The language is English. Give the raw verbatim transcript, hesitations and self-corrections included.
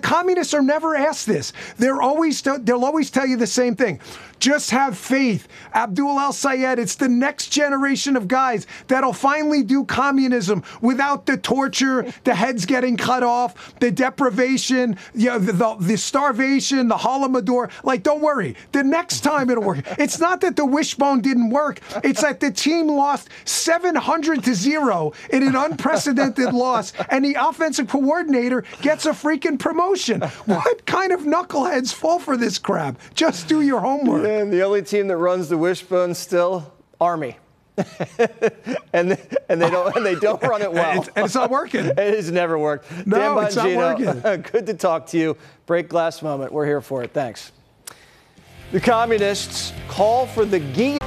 communists are never asked this. They're always they'll always tell you the same thing. Just have faith. Abdul al-Sayed, it's the next generation of guys that'll finally do communism without the torture, the heads getting cut off, the deprivation, you know, the, the, the starvation, the holodomor. Like, don't worry. The next time it'll work. It's not that the wishbone didn't work. It's that the team lost seven hundred to zero in an unprecedented loss, and the offensive coordinator gets a freaking promotion. What kind of knuckleheads fall for this crap? Just do your homework. And the only team that runs the wishbone still, Army. and and they don't and they don't run it well. And it's, and it's not working. It has never worked. No, Dan it's not working. Good to talk to you. Break glass moment. We're here for it. Thanks. The communists call for the guillotine.